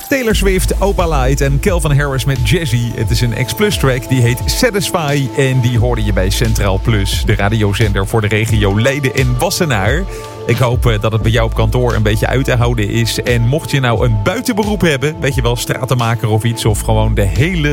Taylor Swift, Opa Light en Calvin Harris met Jazzy. Het is een X-Plus track, die heet Satisfy. En die hoorde je bij Centraal Plus, de radiozender voor de regio Leiden en Wassenaar. Ik hoop dat het bij jou op kantoor een beetje uit te houden is. En mocht je nou een buitenberoep hebben, weet je wel, stratenmaker of iets, of gewoon de hele